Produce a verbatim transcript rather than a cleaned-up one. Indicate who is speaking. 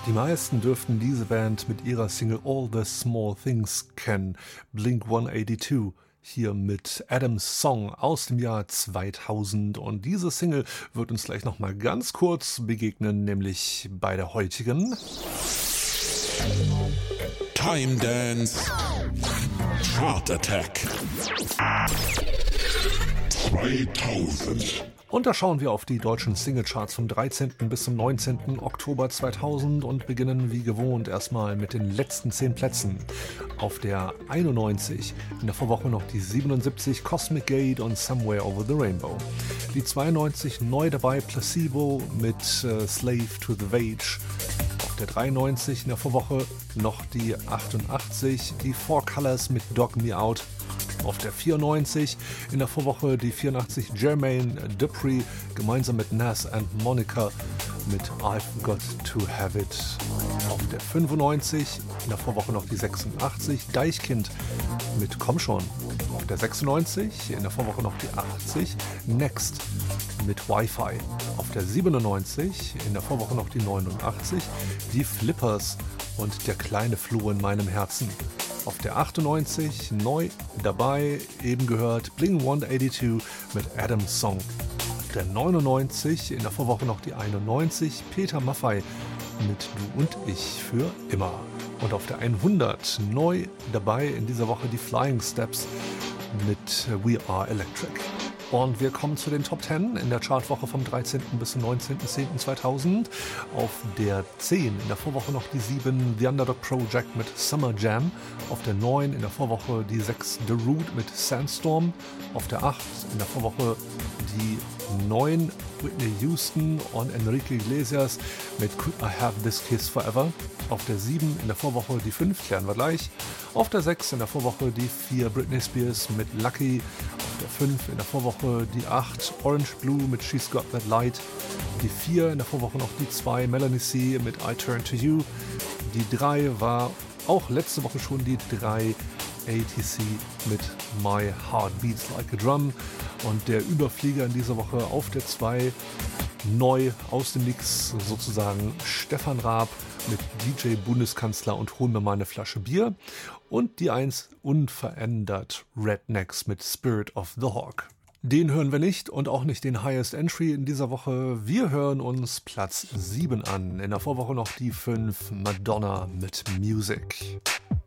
Speaker 1: Die meisten dürften diese Band mit ihrer Single All the Small Things kennen. Blink hundertzweiundachtzig hier mit Adams Song aus dem Jahr zweitausend. Und diese Single wird uns gleich nochmal ganz kurz begegnen, nämlich bei der heutigen
Speaker 2: Time Dance Chart Attack zweitausend.
Speaker 1: Und da schauen wir auf die deutschen Singlecharts vom dreizehnten bis zum neunzehnten Oktober zweitausend und beginnen wie gewohnt erstmal mit den letzten zehn Plätzen. Auf der einundneunzig, in der Vorwoche noch die siebenundsiebzig Cosmic Gate und Somewhere Over the Rainbow. Die zweiundneunzig neu dabei Placebo mit äh, Slave to the Wage. Auf der dreiundneunzig in der Vorwoche noch die achtundachtzig, die Four Colors mit Dog Me Out. Auf der vierundneunzig in der Vorwoche die vierundachtzig Jermaine Dupri gemeinsam mit Nas and Monica mit I've Got to Have It. Auf der fünfundneunzig in der Vorwoche noch die sechsundachtzig Deichkind mit Komm schon. Auf der sechsundneunzig in der Vorwoche noch die achtzig Next mit Wi-Fi. Auf der siebenundneunzig in der Vorwoche noch die neunundachtzig die Flippers und Der kleine Floh in meinem Herzen. Auf der achtundneunzig neu dabei, eben gehört, Blink hundertzweiundachtzig mit Adams Song. Auf der neunundneunzig in der Vorwoche noch die einundneunzig Peter Maffay mit Du und ich für immer. Und auf der hundert neu dabei in dieser Woche die Flying Steps mit We Are Electric. Und wir kommen zu den Top zehn in der Chartwoche vom dreizehnten bis zum neunzehnten zehnten zweitausend. Auf der zehn in der Vorwoche noch die sieben The Underdog Project mit Summer Jam. Auf der neun in der Vorwoche die sechs The Root mit Sandstorm. Auf der acht in der Vorwoche die neun Whitney Houston und Enrique Iglesias mit Could I Have This Kiss Forever. Auf der sieben in der Vorwoche die fünf, klären wir gleich. Auf der sechs in der Vorwoche die vier Britney Spears mit Lucky. Auf der fünf in der Vorwoche die acht Orange Blue mit She's Got That Light. Die vier in der Vorwoche noch die zwei Melanie C mit I Turn To You. Die drei war auch letzte Woche schon die drei A T C mit My Heart Beats Like a Drum. Und der Überflieger in dieser Woche auf der zwei neu aus dem Mix sozusagen Stefan Raab mit D J Bundeskanzler und Hol mir mal eine Flasche Bier. Und die eins unverändert Rednecks mit Spirit of the Hawk. Den hören wir nicht und auch nicht den Highest Entry in dieser Woche. Wir hören uns Platz sieben an. In der Vorwoche noch die fünf Madonna mit Music.